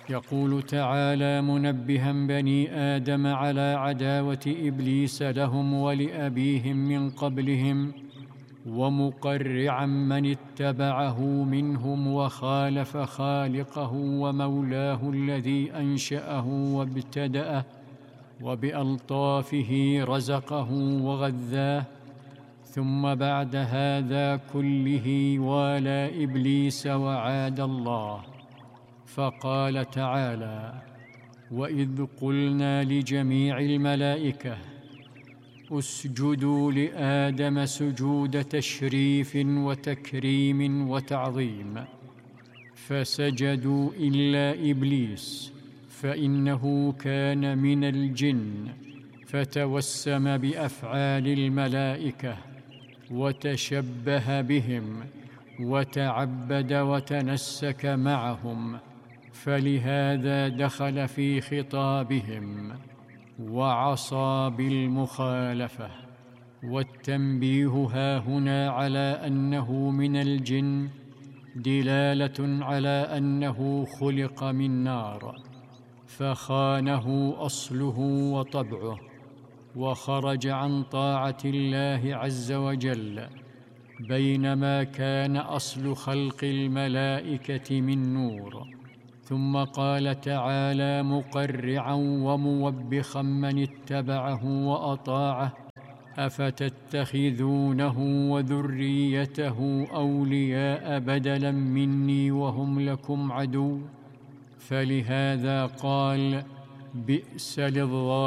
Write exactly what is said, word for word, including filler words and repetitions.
يقول تعالى منبها بني آدم على عداوة إبليس لهم ولأبيهم من قبلهم، ومقرعا من اتبعه منهم وخالف خالقه ومولاه الذي أنشأه وابتدأه، وبألطافه رزقه وغذاه. ثم بعد هذا كله والى إبليس وعاد الله، فقال تعالى: وإذ قلنا لجميع الملائكة اسجدوا لآدم سجود تشريف وتكريم وتعظيم، فسجدوا إلا إبليس فإنه كان من الجن، فتوسم بأفعال الملائكة وتشبه بهم وتعبد وتنسك معهم، فلهذا دخل في خطابهم وعصى بالمخالفة. والتنبيه هاهنا على أنه من الجن دلالة على أنه خلق من نار، فخانه أصله وطبعه، وخرج عن طاعة الله عز وجل، بينما كان أصل خلق الملائكة من نور. ثم قال تعالى مقرعا وموبخا من اتبعه وأطاعه: أفتتخذونه وذريته أولياء بدلا مني وهم لكم عدو. فلهذا قال: بئس للظالمين